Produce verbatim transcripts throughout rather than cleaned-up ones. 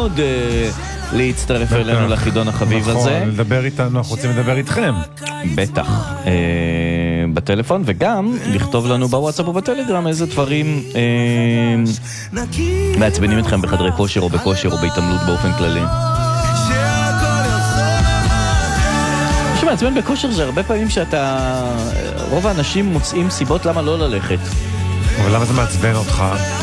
מאוד להצטרף אלינו לחידון החביב הזה. נכון, לדבר איתנו, אנחנו רוצים לדבר איתכם. בטח. בטלפון, וגם לכתוב לנו בוואטסאפ ובטלגרם איזה דברים מעצבנים אתכם בחדרי כושר או בכושר או בהתעמלות באופן כללי. מעצבן בכושר זה הרבה פעמים שאתה, רוב האנשים מוצאים סיבות למה לא ללכת. אבל למה זה מעצבן אותך?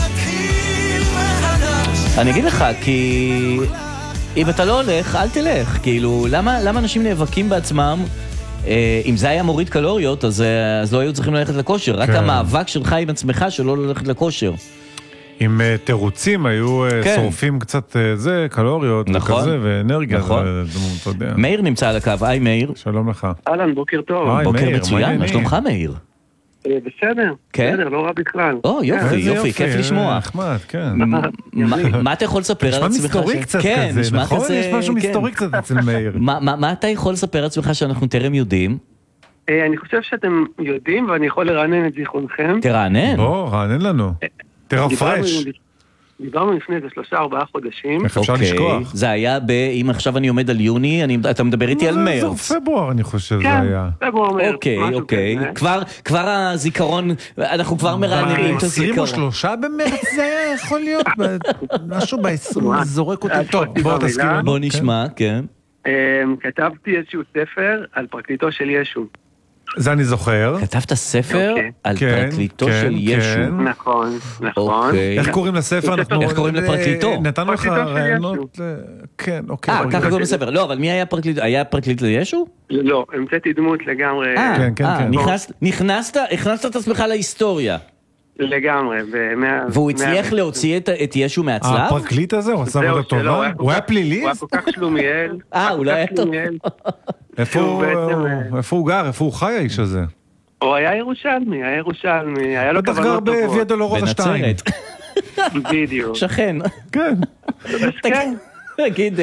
אני אגיד לך, כי אם אתה לא הולך, אל תלך. כאילו, למה, למה אנשים נאבקים בעצמם? אם זה היה מוריד קלוריות, אז, אז לא היו צריכים ללכת לכושר. רק המאבק שלך עם עצמך שלא ללכת לכושר. עם תירוצים היו שורפים קצת זה, קלוריות וכזה, ואנרגיה. מאיר נמצא על הקו, היי מאיר. שלום לך. אהלן, בוקר טוב. בוקר מצוין, מה שלומך מאיר? בסדר, בסדר, לא רע בכלל. או, יופי, יופי, כיף לשמוע. נחמד, כן. מה אתה יכול לספר על עצמך? נשמע מסתורי קצת כזה, נכון? יש משהו מסתורי קצת אצל מאיר. מה אתה יכול לספר על עצמך שאנחנו טרם יודעים? אני חושב שאתם יודעים, ואני יכול לרענן את זיכרונכם. תרענן. בוא, רענן לנו. תרפרש. דיברנו לפני איזה שלושה, ארבעה חודשים. איך אפשר לשכוח? זה היה ב... אם עכשיו אני עומד על יוני, אתה מדבר איתי על מרץ. זה פברואר, אני חושב זה היה. כן, פברואר מרץ. אוקיי, אוקיי. כבר הזיכרון, אנחנו כבר מרעננים את הזיכרון. עשרים ושלושה במרץ זה היה יכול להיות משהו בעשרים, זורק אותי. טוב, בוא תזכיר לנו. בוא נשמע, כן. כתבתי איזשהו ספר על פרקליטו של ישו. זה אני זוכר. כתבת ספר על פרקליטו של ישו. נכון, נכון. איך קוראים לספר? איך קוראים לפרקליטו? נתנו לך רעיונות. כן, אוקיי. אה, ככה קוראים לספר. לא, אבל מי היה פרקליט? היה פרקליט לישו? לא, המצאתי דמות לגמרי. כן, כן, כן. נכנסת, הכנסת את עצמך להיסטוריה. לגמרי. והוא הצליח להוציא את ישו מהצלב? הפרקליט הזה, הוא עשה עבודה טובה? הוא היה פלילי? הוא היה כל כך שלומיאל. אה, הוא לא היה טוב. איפה הוא גר? איפה הוא חי האיש הזה? הוא היה ירושלמי, היה ירושלמי, היה לו כוונות טובות. בטח גר בוויה דולורוזה שתיים. בדיוק. שכן. כן. כן. תגיד,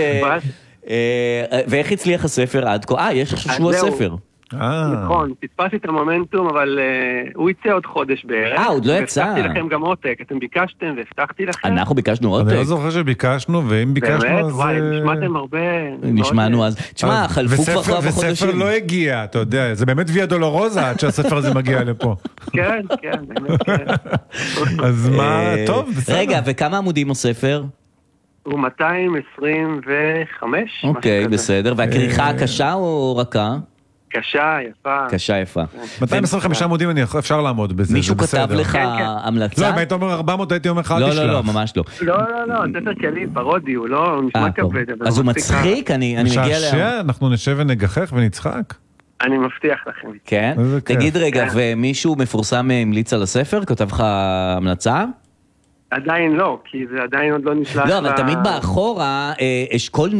ואיך הצליח הספר עד כה? אה, יש לך שבוע ספר. נכון, תתפסתי את המומנטום, אבל הוא יצא עוד חודש בערך. אה, עוד לא יצא. והבטחתי לכם גם עותק, אתם ביקשתם והבטחתי לכם. אנחנו ביקשנו עותק. אני לא זוכר שביקשנו, ואם ביקשנו אז... באמת, וואי, נשמעתם הרבה... נשמענו אז. תשמע, חלפו כבר כמה חודשים. וספר לא הגיע, אתה יודע, זה באמת ויה דולורוזה עד שהספר הזה מגיע לפה. כן, כן, באמת כן. אז מה, טוב, בסדר. רגע, וכמה עמודים הספר? הוא מאתיים עשרים וחמש. אוקיי, בסדר. והכריכה הקשה או רכה? קשה, יפה. קשה, יפה. מאתיים עשרים וחמישה עמודים אפשר לעמוד בזה, מישהו כתב לך המלצה? לא, אם היית אומר ארבע מאות, הייתי אומר לך, אל לא, תשלח. לא, לא, ממש לא. לא, לא, לא, ספר כללי, פרודי, הוא לא נשמע כבד. אז הוא מצחיק, אני מגיע לה... משעשע, אנחנו נשב ונגחך ונצחק. אני מבטיח לכם. כן? תגיד רגע, ומישהו מפורסם המליץ על הספר? כותב לך המלצה? עדיין לא, כי זה עדיין עוד לא נשלח. לא, אבל תמיד באחורה, אשכול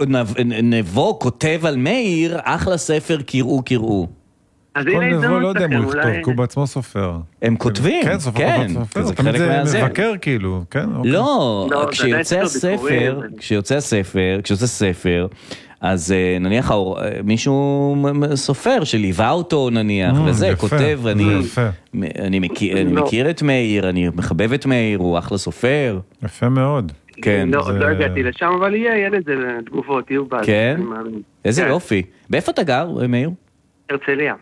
נבו כותב על מאיר, אחלה ספר, קראו, קראו. אז הנה הזדמנות לא יודע אם לכם, הוא יכתוב, כי הוא בעצמו סופר. הם כותבים, כן, סופר סופר. זה חלק מהזה. מבקר כאילו, כן? לא, כשיוצא הספר, כשיוצא הספר, כשיוצא ספר, אז נניח מישהו סופר שליווה אותו נניח, וזה, כותב, אני מכיר את מאיר, אני מחבב את מאיר, הוא אחלה סופר. יפה מאוד. כן. לא הגעתי לשם, אבל יהיה ילד זה תגובות, יהיו בעד. כן? איזה יופי. באיפה אתה גר, מאיר? הרצליה.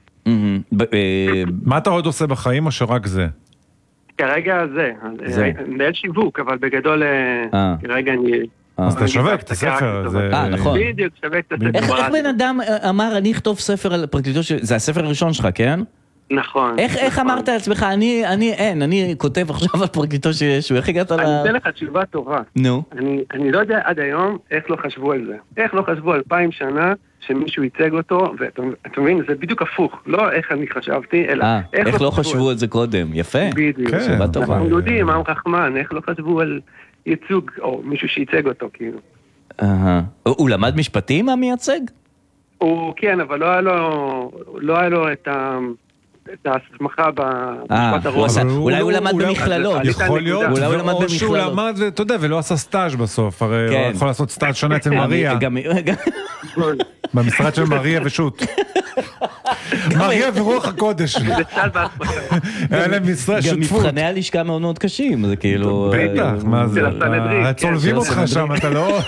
מה אתה עוד עושה בחיים או שרק זה? כרגע זה. מנהל שיווק, אבל בגדול כרגע אני... אז אתה שווק את הספר. אה, נכון. בדיוק, שווק את הספר. איך בן אדם אמר, אני אכתוב ספר על פרקליטו של... זה הספר הראשון שלך, כן? נכון. איך אמרת לעצמך, אני, אני, אין, אני כותב עכשיו על פרקליטו שיש, איך הגעת ל... אני אתן לך תשובה טובה. נו. אני לא יודע עד היום איך לא חשבו על זה. איך לא חשבו אלפיים שנה שמישהו ייצג אותו, ואתה מבין, זה בדיוק הפוך. לא איך אני חשבתי, אלא איך לא חשבו על זה קודם. יפה. בדיוק. תשובה טובה. אנחנו יודעים, עם רחמן, איך לא חשבו על ייצוג, או מישהו שייצג אותו, כאילו. הוא למד משפטים, מה מייצג? הוא, כן, אבל לא היה לו, לא היה לו את ה... את ההסמכה במשפט הרוב. אולי הוא למד במכללות. יכול להיות, או שהוא למד, אתה יודע, ולא עשה סטאז' בסוף, הרי הוא יכול לעשות סטאז' שנה אצל מריה. במשרד של מריה ושות. מריה ורוח הקודש. זה צל בהסמכה. היה להם משרה שותפות. גם מבחני הלשכה מאוד מאוד קשים, זה כאילו... בטח, מה זה? צולבים אותך שם, אתה לא...